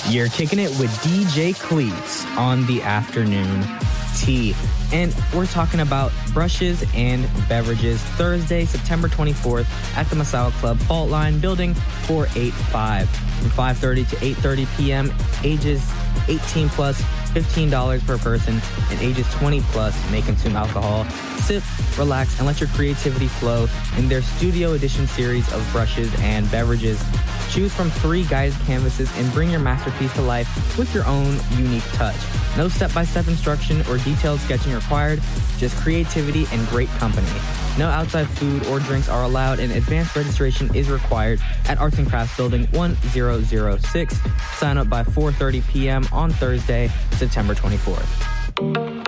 You're kicking it with DJ Cleats on the afternoon tea. And we're talking about brushes and beverages Thursday, September 24th at the Masawa Club, Fault Line, Building 485. From 5:30 to 8:30 p.m., ages 18 plus, $15 per person, and ages 20 plus may consume alcohol. Sip, relax, and let your creativity flow in their Studio Edition series of brushes and beverages. Choose from 3 guided canvases and bring your masterpiece to life with your own unique touch. No step-by-step instruction or detailed sketching required, just creativity and great company. No outside food or drinks are allowed, and advanced registration is required at Arts and Crafts Building 1006. Sign up by 4:30 p.m. on Thursday, September 24th.